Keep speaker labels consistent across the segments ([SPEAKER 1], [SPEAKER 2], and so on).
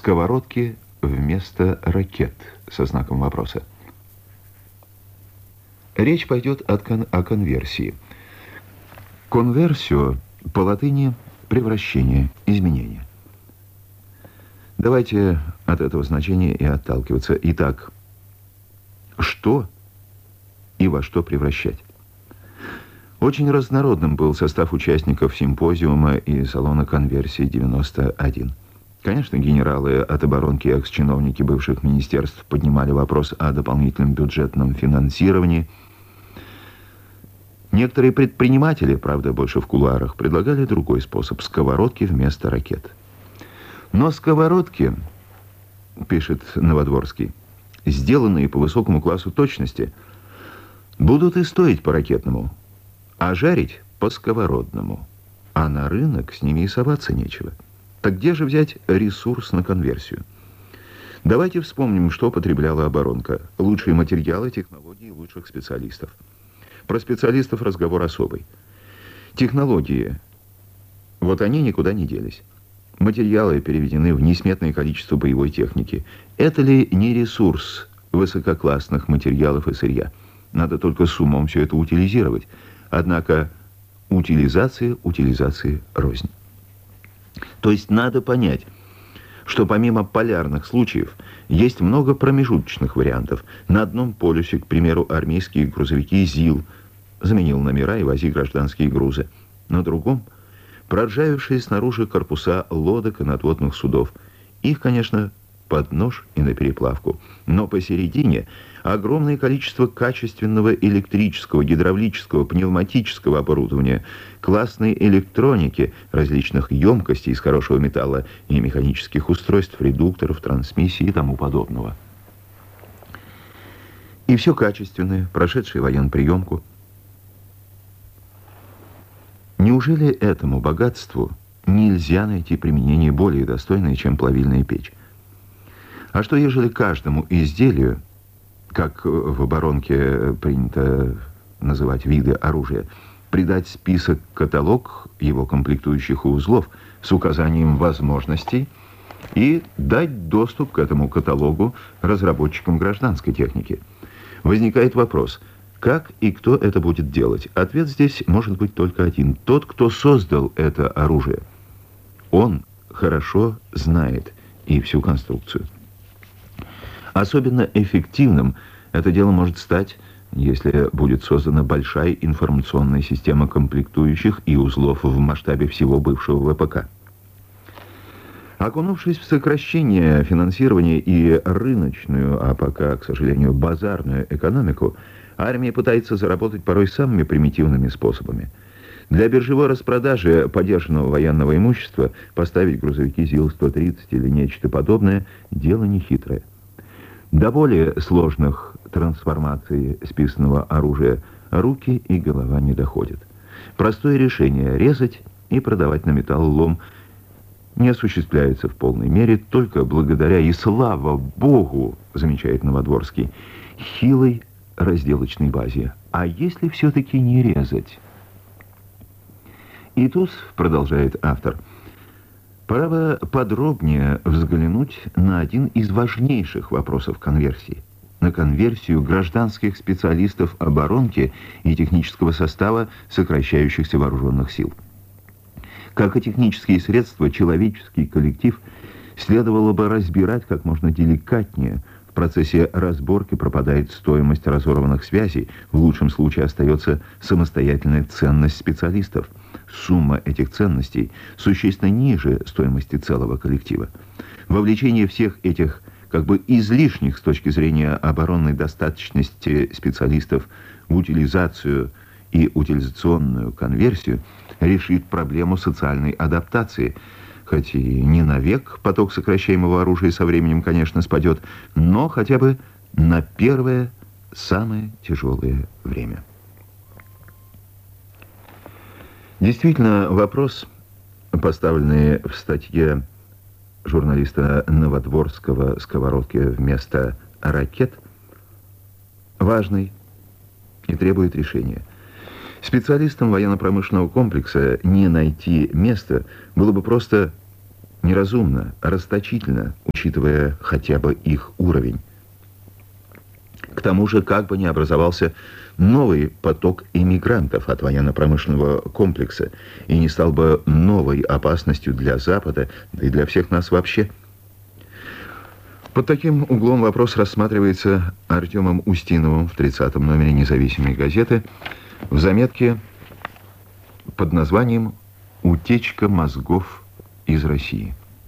[SPEAKER 1] Сковородки вместо ракет со знаком вопроса. Речь пойдет о конверсии. Конверсио по латыни превращение, изменение. Давайте от этого значения и отталкиваться. Итак, что и во что превращать? Очень разнородным был состав участников симпозиума и салона конверсии 91. Конечно, генералы от оборонки и экс-чиновники бывших министерств поднимали вопрос о дополнительном бюджетном финансировании. Некоторые предприниматели, правда, больше в кулуарах, предлагали другой способ – сковородки вместо ракет. Но сковородки, пишет Новодворский, сделанные по высокому классу точности, будут и стоить по-ракетному, а жарить по-сковородному. А на рынок с ними и соваться нечего. Так где же взять ресурс на конверсию? Давайте вспомним, что потребляла оборонка. Лучшие материалы, технологии лучших специалистов. Про специалистов разговор особый. Технологии, вот они никуда не делись. Материалы переведены в несметное количество боевой техники. Это ли не ресурс высококлассных материалов и сырья? Надо только с умом все это утилизировать. Однако утилизация рознь. То есть надо понять, что помимо полярных случаев есть много промежуточных вариантов. На одном полюсе, к примеру, армейские грузовики ЗИЛ, заменил номера и вози гражданские грузы. На другом проржавевшие снаружи корпуса лодок и надводных судов. Их, конечно, под нож и на переплавку. Но посередине огромное количество качественного электрического, гидравлического, пневматического оборудования, классной электроники, различных емкостей из хорошего металла и механических устройств, редукторов, трансмиссий и тому подобного. И все качественное, прошедшее военприемку. Неужели этому богатству нельзя найти применение более достойное, чем плавильная печь? А что, ежели каждому изделию, как в оборонке принято называть виды оружия, придать список-каталог его комплектующих и узлов с указанием возможностей и дать доступ к этому каталогу разработчикам гражданской техники? Возникает вопрос, как и кто это будет делать? Ответ здесь может быть только один. Тот, кто создал это оружие. Он хорошо знает и всю конструкцию. Особенно эффективным это дело может стать, если будет создана большая информационная система комплектующих и узлов в масштабе всего бывшего ВПК. Окунувшись в сокращение финансирования и рыночную, а пока, к сожалению, базарную экономику, армия пытается заработать порой самыми примитивными способами. Для биржевой распродажи подержанного военного имущества поставить грузовики ЗИЛ-130 или нечто подобное – дело нехитрое. До более сложных трансформаций списанного оружия руки и голова не доходят. Простое решение – резать и продавать на металлолом – не осуществляется в полной мере только благодаря, и слава Богу, замечает Новодворский, хилой разделочной базе. А если все-таки не резать? И тут, продолжает автор, пора бы подробнее взглянуть на один из важнейших вопросов конверсии. На конверсию гражданских специалистов оборонки и технического состава сокращающихся вооруженных сил. Как и технические средства, человеческий коллектив следовало бы разбирать как можно деликатнее. В процессе разборки пропадает стоимость разорванных связей, в лучшем случае остается самостоятельная ценность специалистов. Сумма этих ценностей существенно ниже стоимости целого коллектива. Вовлечение всех этих как бы излишних с точки зрения оборонной достаточности специалистов в утилизацию и утилизационную конверсию решит проблему социальной адаптации. Хоть и не навек поток сокращаемого оружия со временем, конечно, спадет, но хотя бы на первое, самое тяжелое время. Действительно, вопрос, поставленный в статье журналиста Новодворского «Сковородки вместо ракет», важный и требует решения. Специалистам военно-промышленного комплекса не найти места было бы просто неразумно, расточительно, учитывая хотя бы их уровень. К тому же, как бы ни образовался новый поток иммигрантов от военно-промышленного комплекса и не стал бы новой опасностью для Запада, да и для всех нас вообще. Под таким углом вопрос рассматривается Артемом Устиновым в 30-м номере «Независимой газеты» в заметке под названием «Утечка мозгов из России».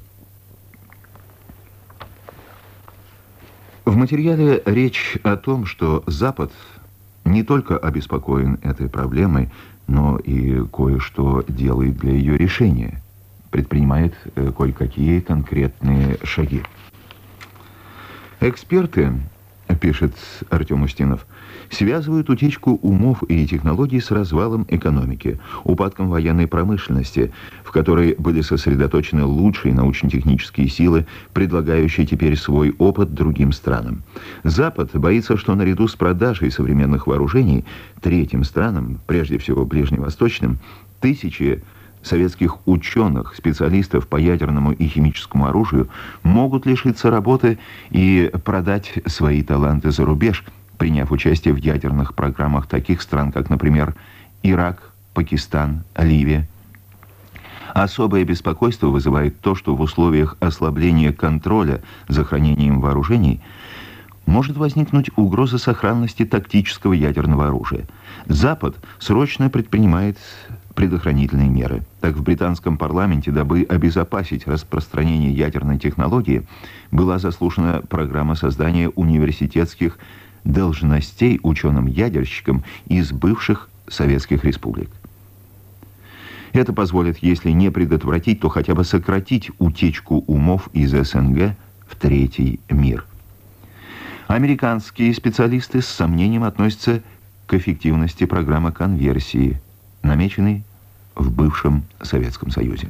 [SPEAKER 1] В материале речь о том, что Запад не только обеспокоен этой проблемой, но и кое-что делает для ее решения, предпринимает кое-какие конкретные шаги. Эксперты, пишет Артем Устинов, связывают утечку умов и технологий с развалом экономики, упадком военной промышленности, в которой были сосредоточены лучшие научно-технические силы, предлагающие теперь свой опыт другим странам. Запад боится, что наряду с продажей современных вооружений третьим странам, прежде всего ближневосточным, тысячи советских ученых, специалистов по ядерному и химическому оружию могут лишиться работы и продать свои таланты за рубеж, приняв участие в ядерных программах таких стран, как, например, Ирак, Пакистан, Ливия. Особое беспокойство вызывает то, что в условиях ослабления контроля за хранением вооружений может возникнуть угроза сохранности тактического ядерного оружия. Запад срочно предпринимает предохранительные меры. Так, в британском парламенте, дабы обезопасить распространение ядерной технологии, была заслушана программа создания университетских должностей ученым-ядерщикам из бывших советских республик. Это позволит, если не предотвратить, то хотя бы сократить утечку умов из СНГ в третий мир. Американские специалисты с сомнением относятся к эффективности программы конверсии, намеченной в бывшем Советском Союзе.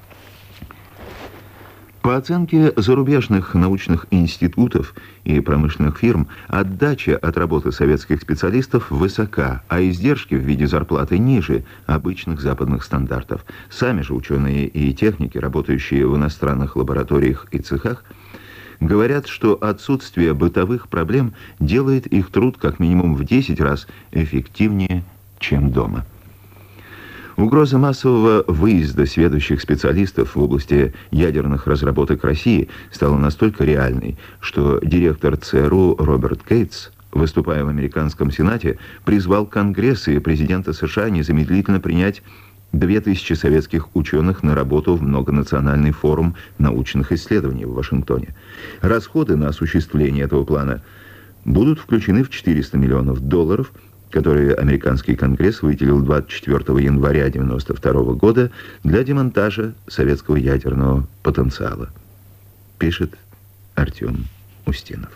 [SPEAKER 1] По оценке зарубежных научных институтов и промышленных фирм, отдача от работы советских специалистов высока, а издержки в виде зарплаты ниже обычных западных стандартов. Сами же ученые и техники, работающие в иностранных лабораториях и цехах, говорят, что отсутствие бытовых проблем делает их труд как минимум в 10 раз эффективнее, чем дома. Угроза массового выезда сведущих специалистов в области ядерных разработок России стала настолько реальной, что директор ЦРУ Роберт Кейтс, выступая в американском Сенате, призвал Конгресс и президента США незамедлительно принять 2000 советских ученых на работу в многонациональный форум научных исследований в Вашингтоне. Расходы на осуществление этого плана будут включены в $400 миллионов, которые американский Конгресс выделил 24 января 1992 года для демонтажа советского ядерного потенциала, пишет Артем Устинов.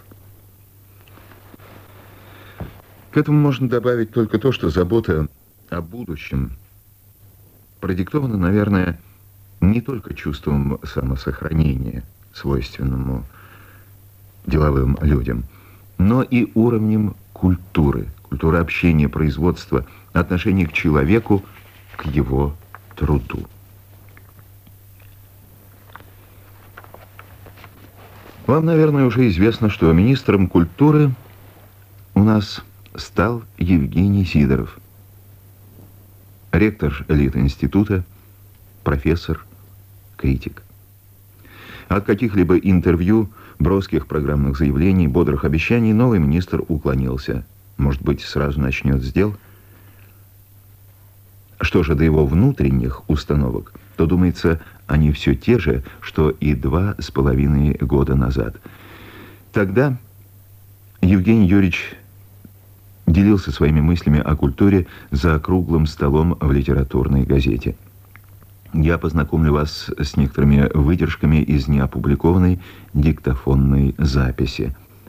[SPEAKER 1] К этому можно добавить только то, что забота о будущем продиктована, наверное, не только чувством самосохранения, свойственному деловым людям, но и уровнем культуры общения, производства, отношения к человеку, к его труду. Вам, наверное, уже известно, что министром культуры у нас стал Евгений Сидоров, ректор элит-института, профессор, критик. От каких-либо интервью, броских программных заявлений, бодрых обещаний новый министр уклонился. Может быть, сразу начнет с дел? Что же до его внутренних установок, то, думается, они все те же, что и 2,5 года назад. Тогда Евгений Юрьевич делился своими мыслями о культуре за круглым столом в литературной газете. Я познакомлю вас с некоторыми выдержками из неопубликованной диктофонной записи.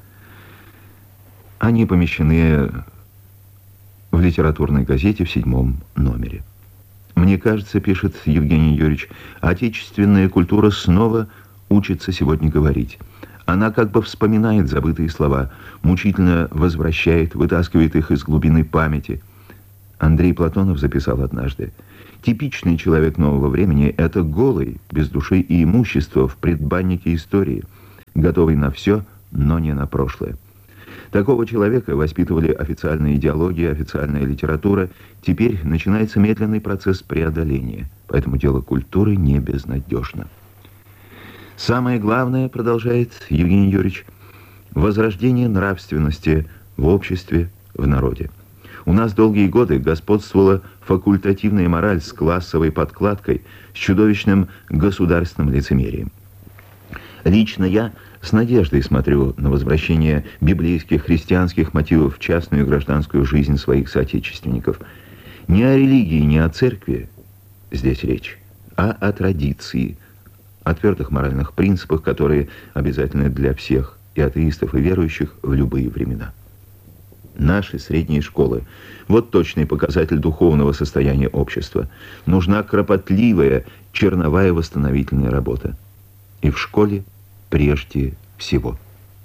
[SPEAKER 1] Они помещены в литературной газете в 7-м номере. Мне кажется, пишет Евгений Юрьевич, отечественная культура снова учится сегодня говорить. Она как бы вспоминает забытые слова, мучительно возвращает, вытаскивает их из глубины памяти. Андрей Платонов записал однажды: Типичный человек нового времени – это голый, без души и имущества в предбаннике истории, готовый на все, но не на прошлое. Такого человека воспитывали официальная идеология, официальная литература. Теперь начинается медленный процесс преодоления, поэтому дело культуры не безнадежно. Самое главное, продолжает Евгений Юрьевич, возрождение нравственности в обществе, в народе. У нас долгие годы господствовала факультативная мораль с классовой подкладкой, с чудовищным государственным лицемерием. Лично я с надеждой смотрю на возвращение библейских христианских мотивов в частную и гражданскую жизнь своих соотечественников. Не о религии, не о церкви здесь речь, а о традиции, о твердых моральных принципах, которые обязательны для всех, и атеистов, и верующих в любые времена. Наши средние школы – вот точный показатель духовного состояния общества. Нужна кропотливая, черновая восстановительная работа. И в школе прежде всего.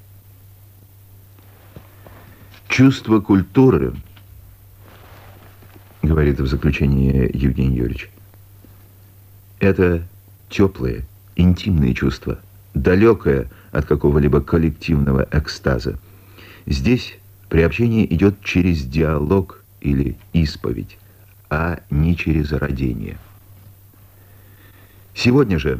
[SPEAKER 1] Чувство культуры, говорит в заключении Евгений Юрьевич, это теплое, интимное чувство, далекое от какого-либо коллективного экстаза. Здесь приобщение идет через диалог или исповедь, а не через родение. Сегодня же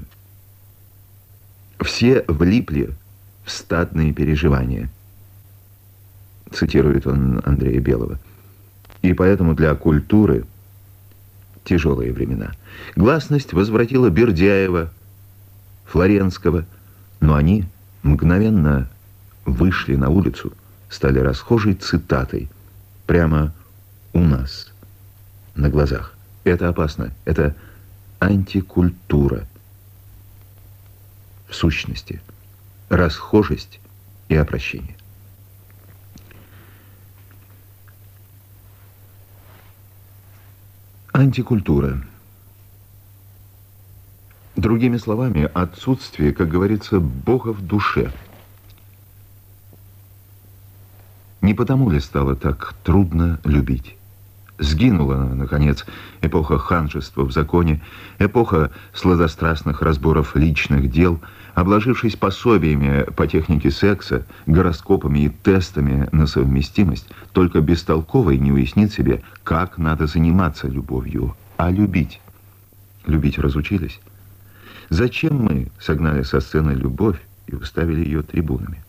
[SPEAKER 1] все влипли в стадные переживания, цитирует он Андрея Белого. И поэтому для культуры тяжелые времена. Гласность возвратила Бердяева, Флоренского, но они мгновенно вышли на улицу, стали расхожей цитатой прямо у нас, на глазах. Это опасно, это антикультура. В сущности, расхожесть и опрощение. Антикультура. Другими словами, отсутствие, как говорится, Бога в душе. Не потому ли стало так трудно любить? Сгинула, наконец, эпоха ханжества в законе, эпоха сладострастных разборов личных дел, обложившись пособиями по технике секса, гороскопами и тестами на совместимость, только бестолковый не уяснит себе, как надо заниматься любовью, а любить. Любить разучились? Зачем мы согнали со сцены любовь и выставили ее трибунами?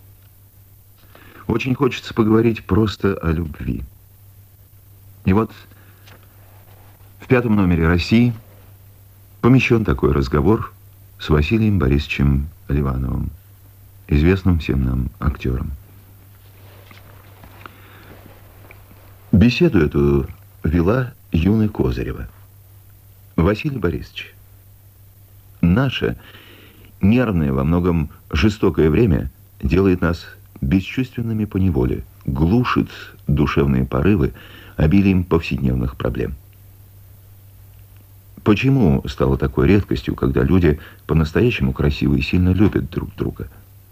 [SPEAKER 1] Очень хочется поговорить просто о любви. И вот в 5-м номере «России» помещен такой разговор с Василием Борисовичем Ливановым, известным всем нам актером. Беседу эту вела Юна Козырева. Василий Борисович, наше нервное, во многом жестокое время делает нас бесчувственными поневоле, глушит душевные порывы обилием повседневных проблем. Почему стало такой редкостью, когда люди по-настоящему красиво и сильно любят друг друга?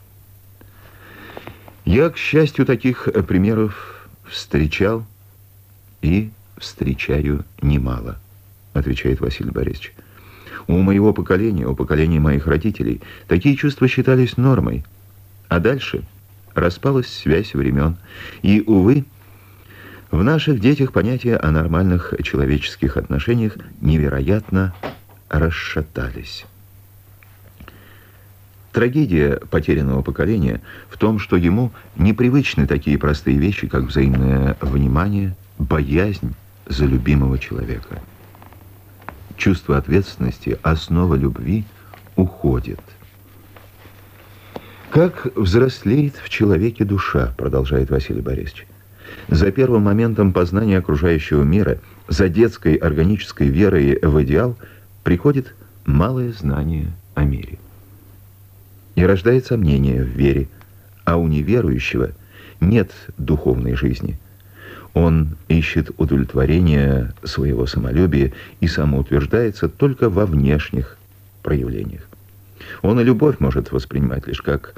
[SPEAKER 1] Я, к счастью, таких примеров встречал и встречаю немало, отвечает Василий Борисович. У моего поколения, у поколения моих родителей, такие чувства считались нормой. А дальше распалась связь времен. И, увы, в наших детях понятия о нормальных человеческих отношениях невероятно расшатались. Трагедия потерянного поколения в том, что ему непривычны такие простые вещи, как взаимное внимание, боязнь за любимого человека. Чувство ответственности, основа любви уходит. Как взрослеет в человеке душа, продолжает Василий Борисович. За первым моментом познания окружающего мира, за детской органической верой в идеал, приходит малое знание о мире. И рождает сомнение в вере, а у неверующего нет духовной жизни. Он ищет удовлетворения своего самолюбия и самоутверждается только во внешних проявлениях. Он и любовь может воспринимать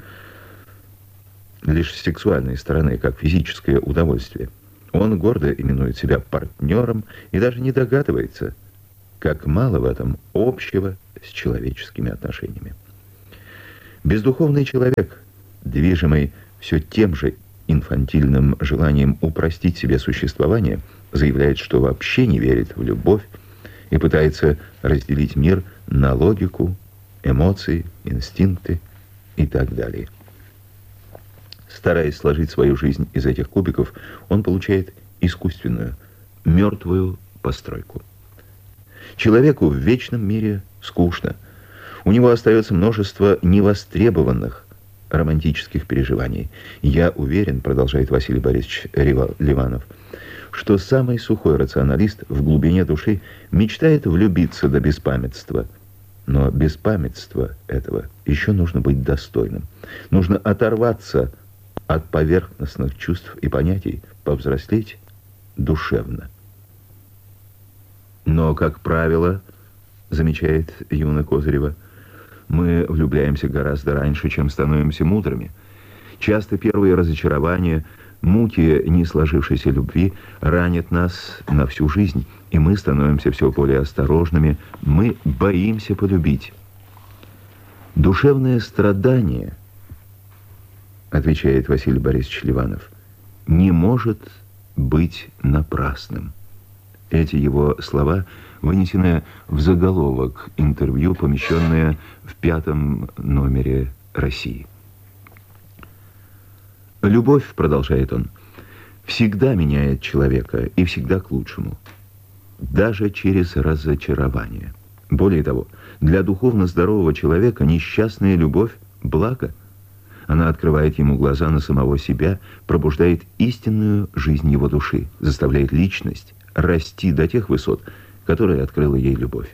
[SPEAKER 1] лишь с сексуальной стороны, как физическое удовольствие. Он гордо именует себя партнером и даже не догадывается, как мало в этом общего с человеческими отношениями. Бездуховный человек, движимый все тем же инфантильным желанием упростить себе существование, заявляет, что вообще не верит в любовь и пытается разделить мир на логику, эмоции, инстинкты и так далее. Стараясь сложить свою жизнь из этих кубиков, он получает искусственную, мертвую постройку. Человеку в вечном мире скучно. У него остается множество невостребованных романтических переживаний. Я уверен, продолжает Василий Борисович Ливанов, что самый сухой рационалист в глубине души мечтает влюбиться до беспамятства. Но беспамятства этого еще нужно быть достойным. Нужно оторваться от поверхностных чувств и понятий, повзрослеть душевно. Но, как правило, замечает Юна Козырева, мы влюбляемся гораздо раньше, чем становимся мудрыми. Часто первые разочарования, муки не сложившейся любви ранят нас на всю жизнь, и мы становимся все более осторожными, мы боимся полюбить. Душевное страдание, отвечает Василий Борисович Ливанов, не может быть напрасным. Эти его слова вынесены в заголовок интервью, помещенное в 5-м номере «России». «Любовь, — продолжает он, — всегда меняет человека и всегда к лучшему, даже через разочарование. Более того, для духовно здорового человека несчастная любовь — благо. Она открывает ему глаза на самого себя, пробуждает истинную жизнь его души, заставляет личность расти до тех высот, которые открыла ей любовь.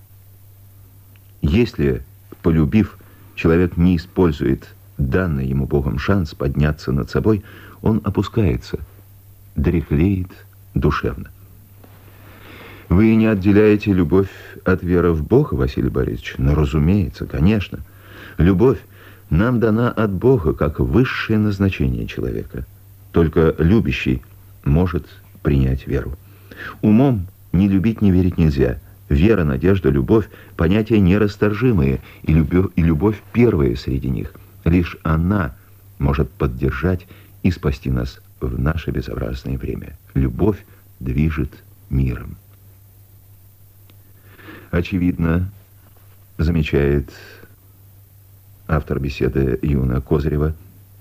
[SPEAKER 1] Если, полюбив, человек не использует данный ему Богом шанс подняться над собой, он опускается, дряхлеет душевно. Вы не отделяете любовь от веры в Бога, Василий Борисович? Ну, разумеется, конечно. Любовь нам дана от Бога как высшее назначение человека. Только любящий может принять веру. Умом не любить, не верить нельзя. Вера, надежда, любовь – понятия нерасторжимые, и любовь первая среди них. Лишь она может поддержать и спасти нас в наше безобразное время. Любовь движет миром. Очевидно, замечает автор беседы Юна Козырева,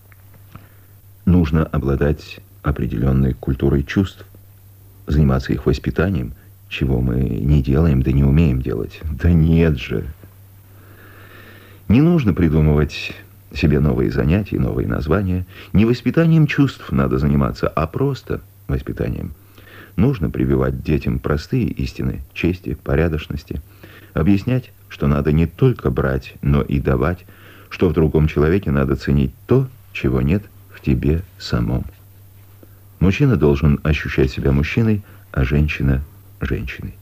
[SPEAKER 1] нужно обладать определенной культурой чувств, заниматься их воспитанием, чего мы не делаем, да не умеем делать. Да нет же. Не нужно придумывать себе новые занятия, новые названия. Не воспитанием чувств надо заниматься, а просто воспитанием. Нужно прививать детям простые истины чести, порядочности. Объяснять, что надо не только брать, но и давать, что в другом человеке надо ценить то, чего нет в тебе самом. Мужчина должен ощущать себя мужчиной, а женщина – женщиной.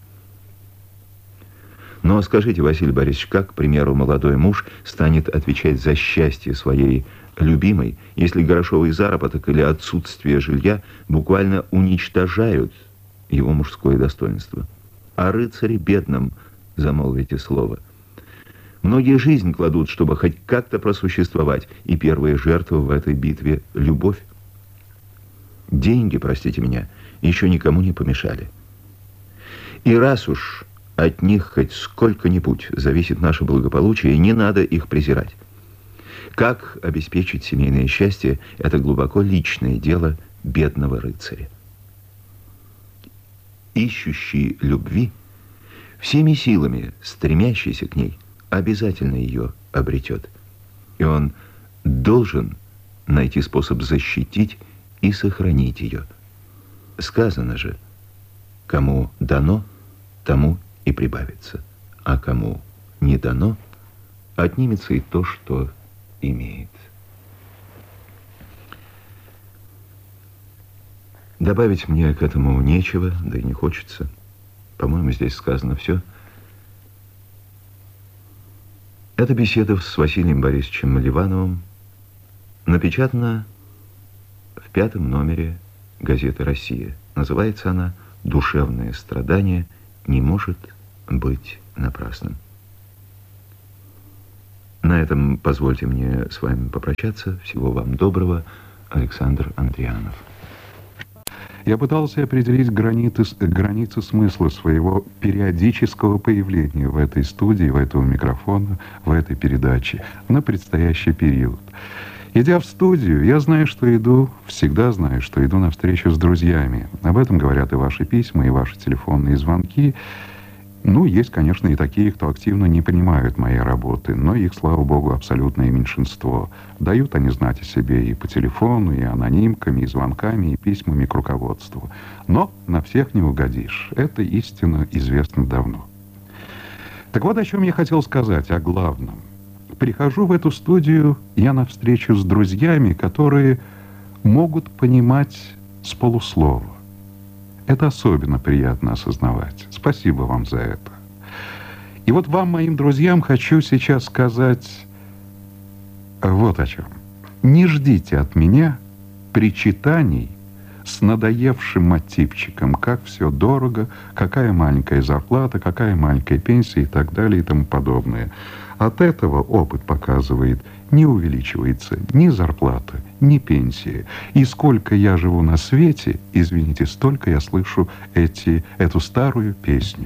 [SPEAKER 1] Но скажите, Василий Борисович, как, к примеру, молодой муж станет отвечать за счастье своей любимой, если грошовый заработок или отсутствие жилья буквально уничтожают его мужское достоинство? О рыцаре бедном замолвите слово. Многие жизнь кладут, чтобы хоть как-то просуществовать, и первая жертва в этой битве – любовь. Деньги, простите меня, еще никому не помешали. И раз уж от них хоть сколько-нибудь зависит наше благополучие, не надо их презирать. Как обеспечить семейное счастье – это глубоко личное дело бедного рыцаря. Ищущий любви, всеми силами стремящийся к ней, обязательно ее обретет. И он должен найти способ защитить и сохранить ее. Сказано же, кому дано, тому и прибавится, а кому не дано, отнимется и то, что имеет. Добавить мне к этому нечего, да и не хочется. По-моему, здесь сказано все. Эта беседа с Василием Борисовичем Ливановым напечатана в 5-м номере газеты «Россия». Называется она «Душевное страдание не может быть напрасным. На этом позвольте мне с вами попрощаться. Всего вам доброго. Александр Андрианов.
[SPEAKER 2] Я пытался определить границы смысла своего периодического появления в этой студии, в этого микрофона, в этой передаче на предстоящий период. Идя в студию, я знаю, что иду, всегда знаю, что иду на встречу с друзьями. Об этом говорят и ваши письма, и ваши телефонные звонки. Ну, есть, конечно, и такие, кто активно не понимают моей работы, но их, слава богу, абсолютное меньшинство. Дают они знать о себе и по телефону, и анонимками, и звонками, и письмами к руководству. Но на всех не угодишь. Это истина известна давно. Так вот, о чем я хотел сказать, о главном. Прихожу в эту студию я на встречу с друзьями, которые могут понимать с полуслова. Это особенно приятно осознавать. Спасибо вам за это. И вот вам, моим друзьям, хочу сейчас сказать вот о чем. Не ждите от меня причитаний с надоевшим мотивчиком, как все дорого, какая маленькая зарплата, какая маленькая пенсия и так далее и тому подобное. От этого опыт показывает, не увеличивается ни зарплата, ни пенсия. И сколько я живу на свете, извините, столько я слышу эту старую песню.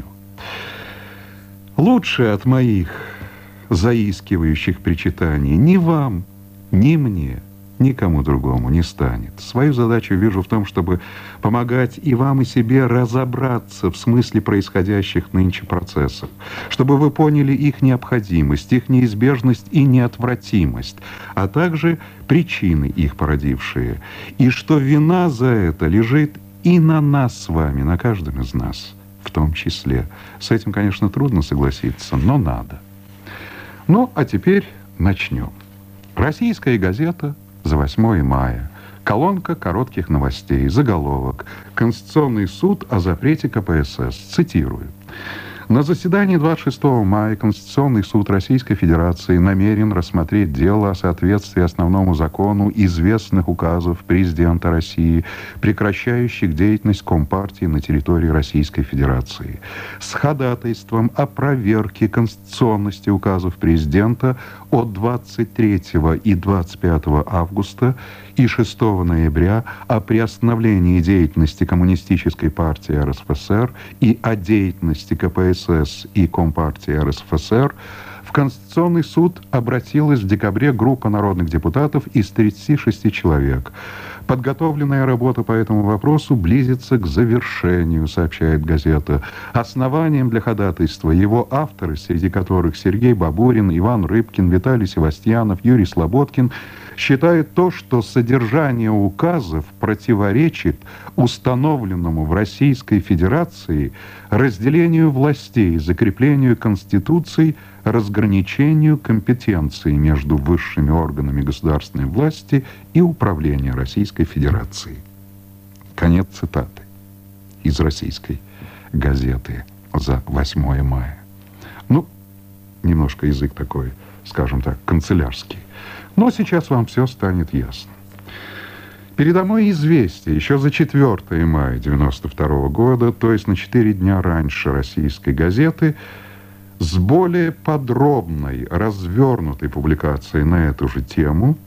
[SPEAKER 2] Лучше от моих заискивающих причитаний ни вам, ни мне, никому другому не станет. Свою задачу вижу в том, чтобы помогать и вам, и себе разобраться в смысле происходящих нынче процессов, чтобы вы поняли их необходимость, их неизбежность и неотвратимость, а также причины их породившие, и что вина за это лежит и на нас с вами, на каждом из нас в том числе. С этим, конечно, трудно согласиться, но надо. Ну, а теперь начнем. Российская газета за 8 мая. Колонка коротких новостей. Заголовок. Конституционный суд о запрете КПСС. Цитирую. На заседании 26 мая Конституционный суд Российской Федерации намерен рассмотреть дело о соответствии основному закону известных указов президента России, прекращающих деятельность Компартии на территории Российской Федерации, с ходатайством о проверке конституционности указов президента от 23 и 25 августа и 6 ноября о приостановлении деятельности Коммунистической партии РСФСР и о деятельности КПСС и Компартии РСФСР, в Конституционный суд обратилась в декабре группа народных депутатов из 36 человек. Подготовленная работа по этому вопросу близится к завершению, сообщает газета. Основанием для ходатайства его авторы, среди которых Сергей Бабурин, Иван Рыбкин, Виталий Севастьянов, Юрий Слободкин, считают то, что содержание указов противоречит установленному в Российской Федерации разделению властей, закреплению Конституции, разграничению компетенции между высшими органами государственной власти и управления Российской Федерации. Конец цитаты из российской газеты за 8 мая. Ну, немножко язык такой, скажем так, канцелярский. Но сейчас вам все станет ясно. Передо мной известие еще за 4 мая 1992 года, то есть на 4 дня раньше российской газеты, с более подробной, развернутой публикацией на эту же тему.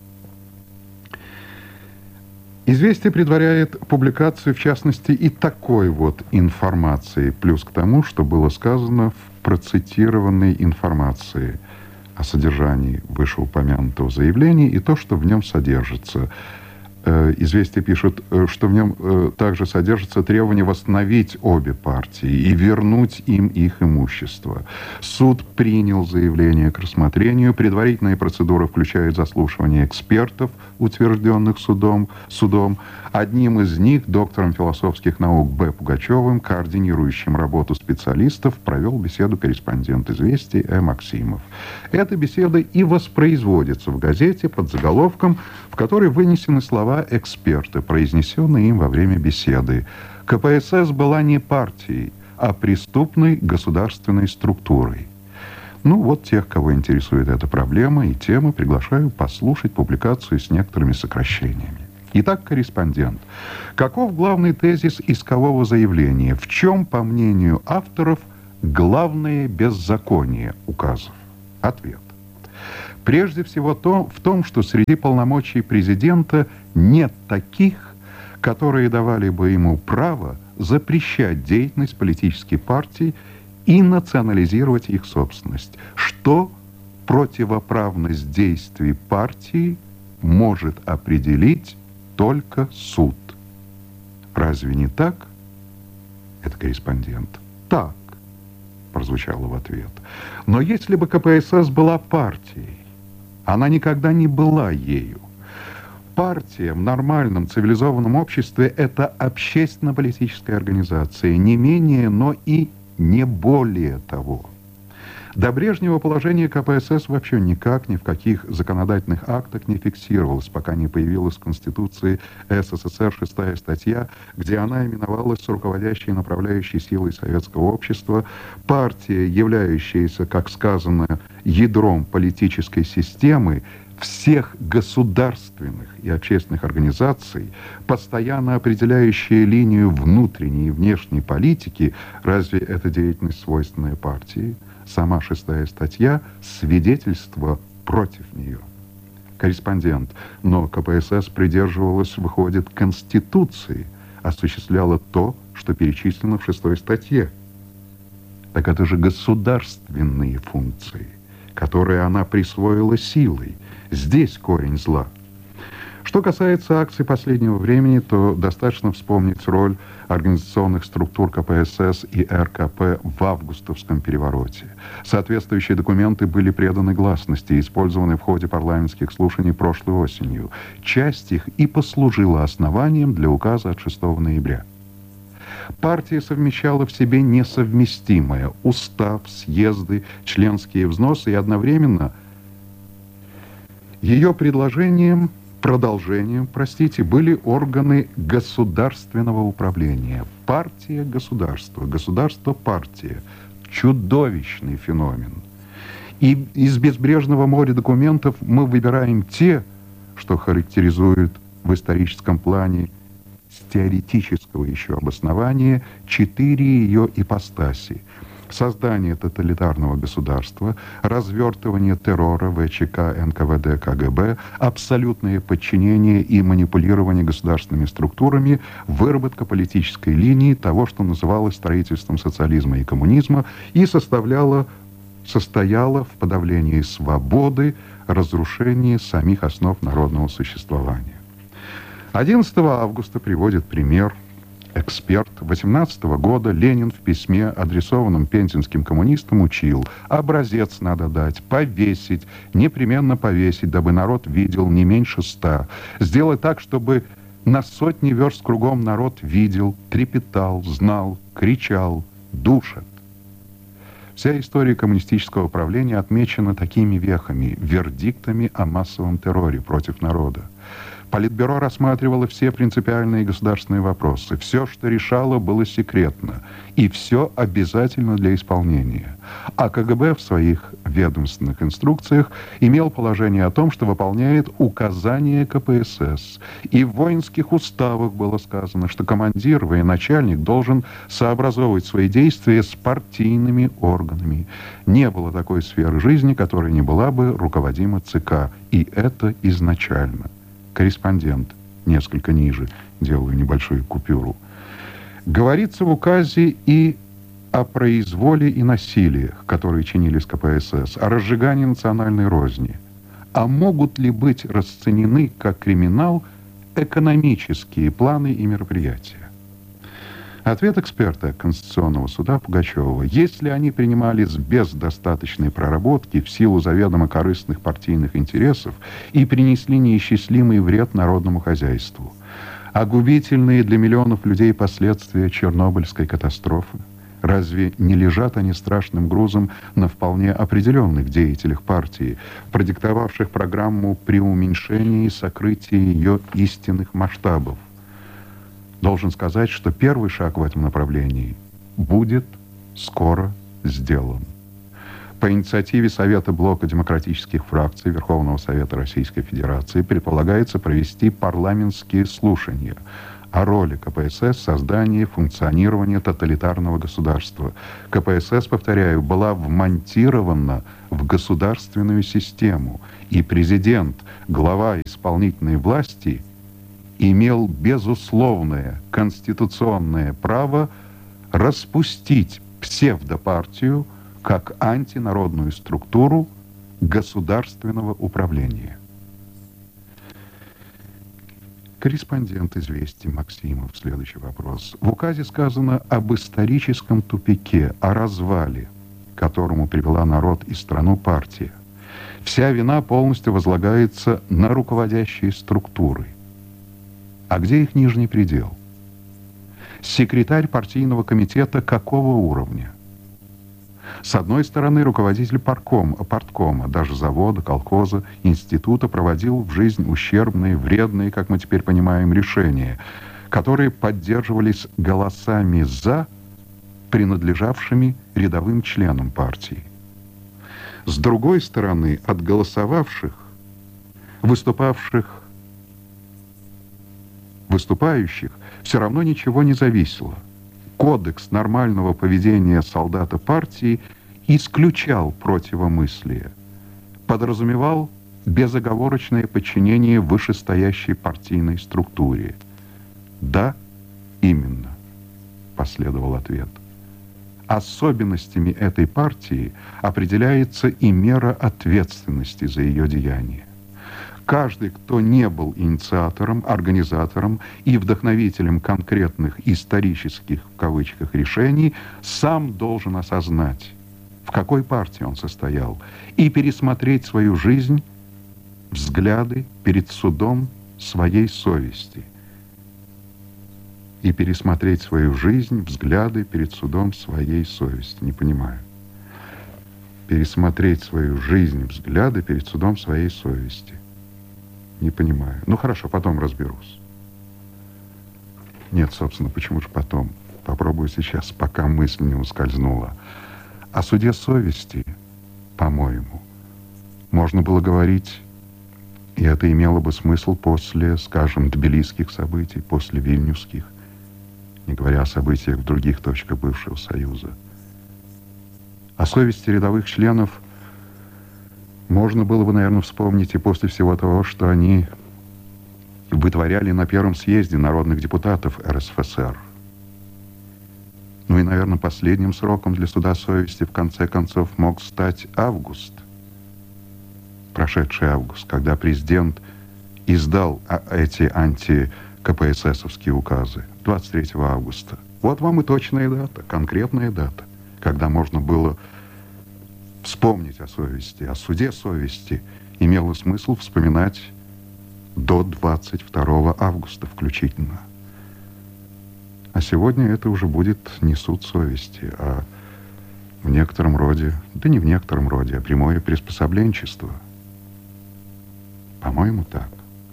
[SPEAKER 2] Известие предваряет публикацию, в частности, и такой вот информации, плюс к тому, что было сказано в процитированной информации о содержании вышеупомянутого заявления и то, что в нем содержится. Известие пишет, что в нем также содержится требование восстановить обе партии и вернуть им их имущество. Суд принял заявление к рассмотрению. Предварительная процедура включает заслушивание экспертов, утвержденных судом. Одним из них, доктором философских наук Б. Пугачевым, координирующим работу специалистов, провел беседу корреспондент «Известий» Э. Максимов. Эта беседа и воспроизводится в газете под заголовком, в которой вынесены слова эксперта, произнесенные им во время беседы. КПСС была не партией, а преступной государственной структурой. Ну, вот тех, кого интересует эта проблема и тема, приглашаю послушать публикацию с некоторыми сокращениями. Итак, корреспондент. Каков главный тезис искового заявления? В чем, по мнению авторов, главное беззаконие указов? Ответ. Прежде всего в том, что среди полномочий президента нет таких, которые давали бы ему право запрещать деятельность политических партий и национализировать их собственность, что противоправность действий партии может определить только суд. Разве не так? Это корреспондент. Так, прозвучало в ответ. Но если бы КПСС была партией, она никогда не была ею. Партия в нормальном цивилизованном обществе – это общественно-политическая организация, не менее, но и не более того. До Брежнева положение КПСС вообще никак ни в каких законодательных актах не фиксировалось, пока не появилась в Конституции СССР 6-я статья, где она именовалась руководящей и направляющей силой советского общества. Партия, являющаяся, как сказано, ядром политической системы, всех государственных и общественных организаций, постоянно определяющая линию внутренней и внешней политики, разве эта деятельность свойственная партии? Сама 6-я статья – свидетельство против нее. Корреспондент. Но КПСС придерживалась, выходит, Конституции, осуществляла то, что перечислено в 6-й статье. Так это же государственные функции, которые она присвоила силой. Здесь корень зла. Что касается акций последнего времени, то достаточно вспомнить роль организационных структур КПСС и РКП в августовском перевороте. Соответствующие документы были преданы гласности и использованы в ходе парламентских слушаний прошлой осенью. Часть их и послужила основанием для указа от 6 ноября. Партия совмещала в себе несовместимое: устав, съезды, членские взносы, и одновременно ее продолжением, были органы государственного управления. Партия, государство, государство-партия. Чудовищный феномен. И из безбрежного моря документов мы выбираем те, что характеризуют в историческом плане с теоретического еще обоснования 4 ее ипостаси: создание тоталитарного государства, развертывание террора ВЧК, НКВД, КГБ, абсолютное подчинение и манипулирование государственными структурами, выработка политической линии того, что называлось строительством социализма и коммунизма, и состояла в подавлении свободы, разрушении самих основ народного существования. 11 августа приводит пример эксперт. 18 года Ленин в письме, адресованном пензенским коммунистам, учил: образец надо дать, повесить, непременно повесить, дабы народ видел не меньше 100. Сделать так, чтобы на сотни верст кругом народ видел, трепетал, знал, кричал, душат. Вся история коммунистического правления отмечена такими вехами, вердиктами о массовом терроре против народа. Политбюро рассматривало все принципиальные государственные вопросы. Все, что решало, было секретно. И все обязательно для исполнения. А КГБ в своих ведомственных инструкциях имел положение о том, что выполняет указания КПСС. И в воинских уставах было сказано, что командир, военачальник должен сообразовывать свои действия с партийными органами. Не было такой сферы жизни, которая не была бы руководима ЦК. И это изначально. Корреспондент, несколько ниже, делаю небольшую купюру. Говорится в указе и о произволе и насилиях, которые чинились КПСС, о разжигании национальной розни. А могут ли быть расценены как криминал экономические планы и мероприятия? Ответ эксперта Конституционного суда Пугачева: если они принимались без достаточной проработки в силу заведомо корыстных партийных интересов и принесли неисчислимый вред народному хозяйству, а губительные для миллионов людей последствия Чернобыльской катастрофы, разве не лежат они страшным грузом на вполне определенных деятелях партии, продиктовавших программу преуменьшения и сокрытия ее истинных масштабов? Должен сказать, что первый шаг в этом направлении будет скоро сделан. По инициативе Совета Блока демократических фракций Верховного Совета Российской Федерации предполагается провести парламентские слушания о роли КПСС в создании функционирования тоталитарного государства. КПСС, повторяю, была вмонтирована в государственную систему, и президент, глава исполнительной власти, имел безусловное конституционное право распустить псевдопартию как антинародную структуру государственного управления. Корреспондент «Известий» Максимов. Следующий вопрос. В указе сказано об историческом тупике, о развале, к которому привела народ и страну партия. Вся вина полностью возлагается на руководящие структуры. А где их нижний предел? Секретарь партийного комитета какого уровня? С одной стороны, руководитель парткома, даже завода, колхоза, института проводил в жизнь ущербные, вредные, как мы теперь понимаем, решения, которые поддерживались голосами «за», принадлежавшими рядовым членам партии. С другой стороны, от голосовавших, выступающих все равно ничего не зависело. Кодекс нормального поведения солдата партии исключал противомыслие, подразумевал безоговорочное подчинение вышестоящей партийной структуре. «Да, именно», — последовал ответ. Особенностями этой партии определяется и мера ответственности за ее деяния. Каждый, кто не был инициатором, организатором и вдохновителем конкретных исторических, в кавычках, решений, сам должен осознать, в какой партии он состоял, и пересмотреть свою жизнь, взгляды перед судом своей совести. И пересмотреть свою жизнь, взгляды перед судом своей совести. Не понимаю. Пересмотреть свою жизнь, взгляды перед судом своей совести. Не понимаю. Ну, хорошо, потом разберусь. Нет, собственно, почему же потом? Попробую сейчас, пока мысль не ускользнула. О суде совести, по-моему, можно было говорить, и это имело бы смысл после, скажем, тбилисских событий, после вильнюсских, не говоря о событиях в других точках бывшего Союза. О совести рядовых членов можно было бы, наверное, вспомнить и после всего того, что они вытворяли на Первом съезде народных депутатов РСФСР. Ну и, наверное, последним сроком для суда совести в конце концов мог стать август, прошедший август, когда президент издал эти анти-КПССовские указы 23 августа. Вот вам и точная дата, конкретная дата, когда можно было вспомнить о совести, о суде совести имело смысл вспоминать до 22 августа включительно. А сегодня это уже будет не суд совести, а в некотором роде, да не в некотором роде, а прямое приспособленчество. По-моему, так.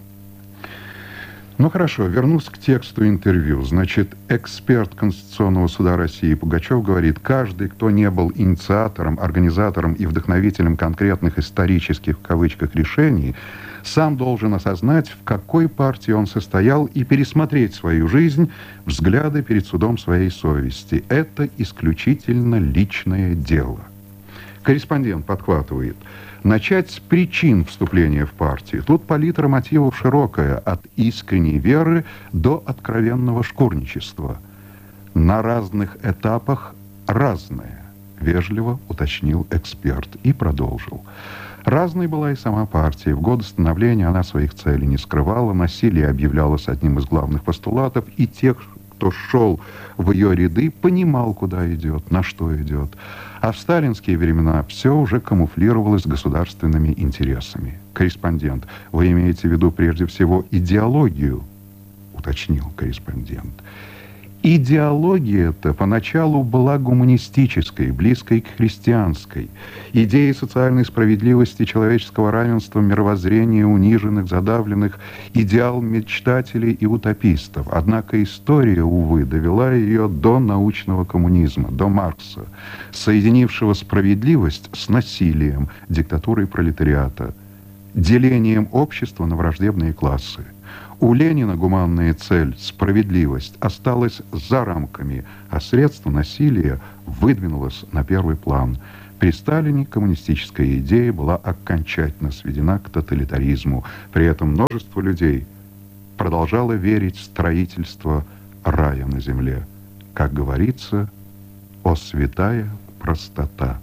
[SPEAKER 2] Ну хорошо, вернусь к тексту интервью. Значит, эксперт Конституционного суда России Пугачев говорит, каждый, кто не был инициатором, организатором и вдохновителем конкретных исторических, в кавычках, решений, сам должен осознать, в какой партии он состоял, и пересмотреть свою жизнь, взгляды перед судом своей совести. Это исключительно личное дело. Корреспондент подхватывает. Начать с причин вступления в партию. Тут палитра мотивов широкая, от искренней веры до откровенного шкурничества. На разных этапах разное, вежливо уточнил эксперт и продолжил. Разной была и сама партия. В годы становления она своих целей не скрывала, насилие объявлялось одним из главных постулатов, и тех, кто шел в ее ряды, понимал, куда идет, на что идет. А в сталинские времена все уже камуфлировалось государственными интересами. Корреспондент, вы имеете в виду прежде всего идеологию, уточнил корреспондент. Идеология-то поначалу была гуманистической, близкой к христианской. Идеи социальной справедливости, человеческого равенства, мировоззрения униженных, задавленных, идеал мечтателей и утопистов. Однако история, увы, довела ее до научного коммунизма, до Маркса, соединившего справедливость с насилием, диктатурой пролетариата, делением общества на враждебные классы. У Ленина гуманная цель, справедливость, осталась за рамками, а средство насилия выдвинулось на первый план. При Сталине коммунистическая идея была окончательно сведена к тоталитаризму. При этом множество людей продолжало верить в строительство рая на земле. Как говорится, о святая простота.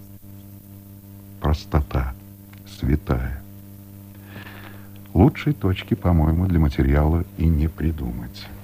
[SPEAKER 2] Простота святая. Лучшей точки, по-моему, для материала и не придумать.